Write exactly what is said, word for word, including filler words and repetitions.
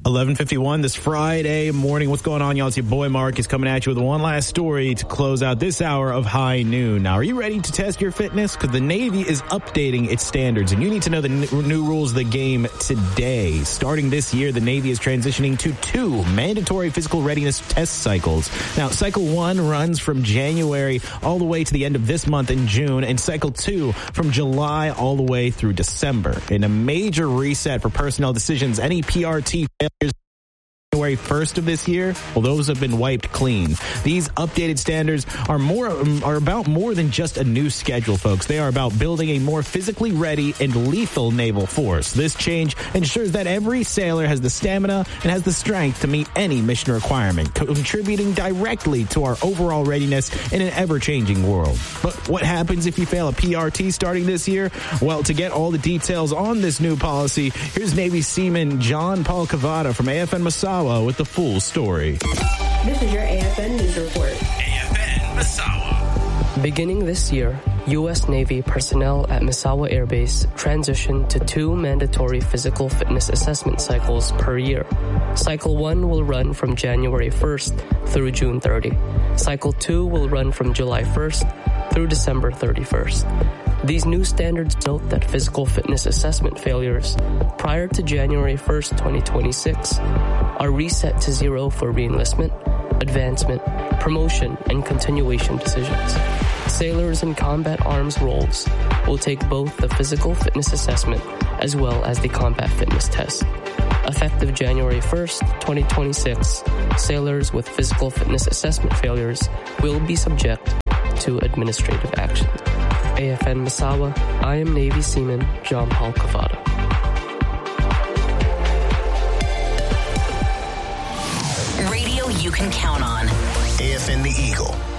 eleven fifty-one this Friday morning. What's going on, y'all? It's your boy Mark is coming at you with one last story to close out this hour of High Noon. Now, are you ready to test your fitness? Because the Navy is updating its standards, and you need to know the n- new rules of the game today. Starting this year, the Navy is transitioning to two mandatory physical readiness test cycles. Now, cycle one runs from January all the way to the end of this month in June, and cycle two from July all the way through December. In a major reset for personnel decisions, any P R T failures January first of this year, well, those have been wiped clean. These updated standards are more are about more than just a new schedule, folks. They are about building a more physically ready and lethal naval force. This change ensures that every sailor has the stamina and has the strength to meet any mission requirement, contributing directly to our overall readiness in an ever-changing world. But what happens if you fail a P R T starting this year? Well, to get all the details on this new policy, here's Navy Seaman John Paul Cavada from A F N Misawa with the full story. This is your A F N News Report. A F N Misawa. Beginning this year, U S Navy personnel at Misawa Air Base transitioned to two mandatory physical fitness assessment cycles per year. Cycle one will run from January first through June thirtieth. Cycle two will run from July first through December thirty-first. These new standards note that physical fitness assessment failures prior to January first, twenty twenty-six are reset to zero for reenlistment, advancement, promotion, and continuation decisions. Sailors in combat arms roles will take both the physical fitness assessment as well as the combat fitness test. Effective January first, twenty twenty-six, sailors with physical fitness assessment failures will be subject to administrative action. A F N Misawa, I am Navy Seaman John Paul Cavada. Radio you can count on. A F N The Eagle.